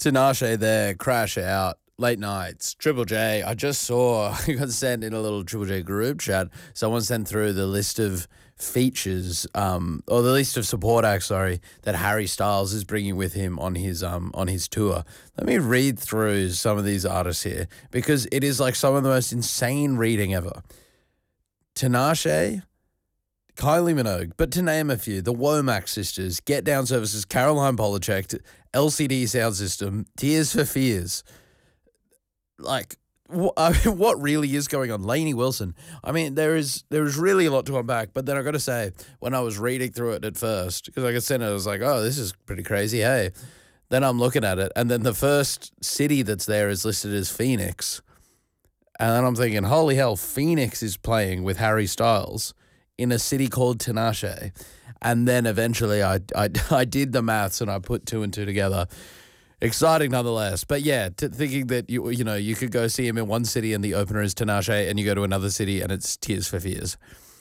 Tinashe there, Crash Out, Late Nights, Triple J. I just saw, I got sent in a little Triple J group chat. Someone sent through the list of features, or the list of support acts, that Harry Styles is bringing with him on his tour. Let me read through some of these artists here because it is like some of the most insane reading ever. Tinashe, Kylie Minogue, but to name a few, the Womack Sisters, Get Down Services, Caroline Polachek, LCD Sound System, Tears for Fears. Like, what really is going on? Lainey Wilson. I mean, there is really a lot to unpack, but then I got to say, when I was reading through it at first, because I could send it, I was like, oh, this is pretty crazy, hey. Then I'm looking at it, and then the first city that's there is listed as Phoenix. And then I'm thinking, holy hell, Phoenix is playing with Harry Styles in a city called Tinashe. And then eventually I did the maths and I put two and two together. Exciting nonetheless. But yeah, thinking that you could go see him in one city and the opener is Tinashe, and you go to another city and it's Tears for Fears.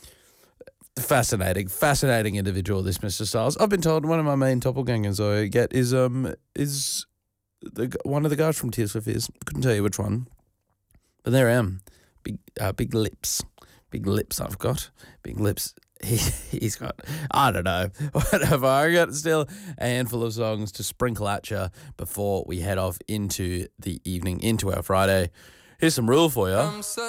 Fascinating individual, this Mr. Styles. I've been told one of my main doppelgangers I get is one of the guys from Tears for Fears. Couldn't tell you which one. But there I am. Big lips. Big lips I've got. Big lips he's got. I don't know. Whatever. I got still a handful of songs to sprinkle at you before we head off into the evening, into our Friday. Here's some Rule for you.